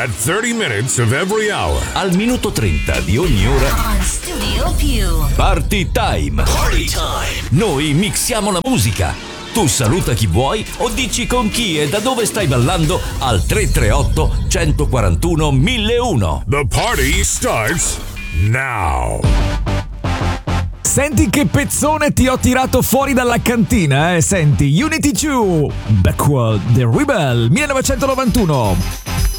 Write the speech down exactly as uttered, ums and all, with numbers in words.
at thirty minutes of every hour. Al minuto trenta di ogni ora. On Studio Più. Party time. Party time. Noi mixiamo la musica. Tu saluta chi vuoi o dici con chi e da dove stai ballando al tre tre otto, uno quattro uno, mille uno. The party starts now. Senti che pezzone ti ho tirato fuori dalla cantina, eh? Senti, Unity due, Backward, The Rebel, millenovecentonovantuno.